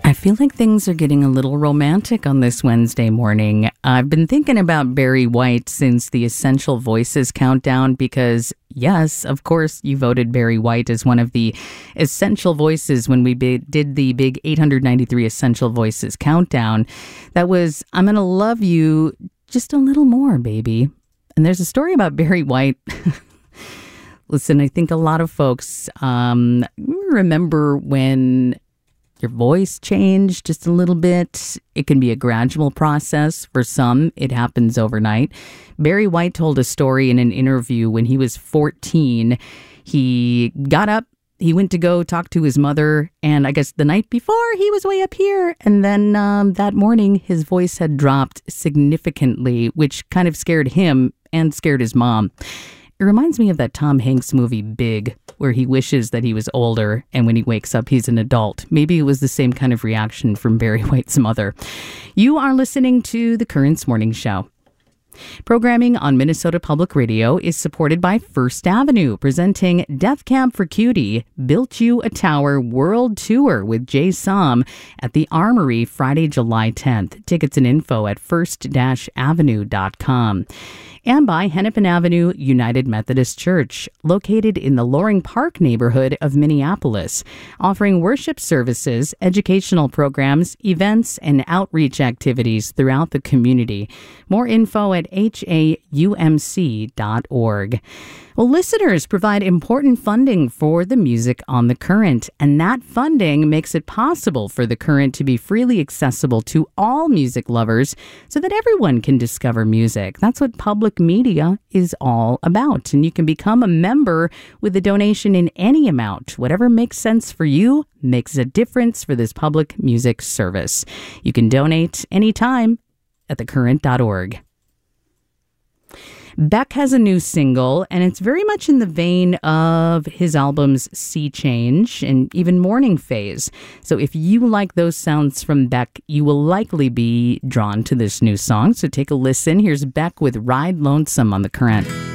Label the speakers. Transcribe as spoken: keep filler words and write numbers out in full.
Speaker 1: I feel like things are getting a little romantic on this Wednesday morning. I've been thinking about Barry White since the Essential Voices countdown because, yes, of course, you voted Barry White as one of the Essential Voices when we be- did the big eight hundred ninety-three Essential Voices countdown. That was, I'm Gonna Love You Just a Little More, Baby. And there's a story about Barry White. Listen, I think a lot of folks um, remember when your voice changed just a little bit. It can be a gradual process. For some, it happens overnight. Barry White told a story in an interview when he was fourteen. He got up, he went to go talk to his mother, and I guess the night before, he was way up here. And then um, that morning, his voice had dropped significantly, which kind of scared him and scared his mom. It reminds me of that Tom Hanks movie, Big, where he wishes that he was older, and when he wakes up, he's an adult. Maybe it was the same kind of reaction from Barry White's mother. You are listening to The Currents Morning Show. Programming on Minnesota Public Radio is supported by First Avenue, presenting Death Cab for Cutie, Built You a Tower World Tour with Jay Som at the Armory Friday, July tenth. Tickets and info at first avenue dot com. And by Hennepin Avenue United Methodist Church, located in the Loring Park neighborhood of Minneapolis, offering worship services, educational programs, events, and outreach activities throughout the community. More info at H A U M C dot org. Well, listeners provide important funding for the music on The Current, and that funding makes it possible for The Current to be freely accessible to all music lovers so that everyone can discover music. That's what public media is all about, and you can become a member with a donation in any amount. Whatever makes sense for you makes a difference for this public music service. You can donate anytime at the current dot org. Beck has a new single, and it's very much in the vein of his albums Sea Change and even Morning Phase. So if you like those sounds from Beck, you will likely be drawn to this new song. So take a listen. Here's Beck with Ride Lonesome on The Current.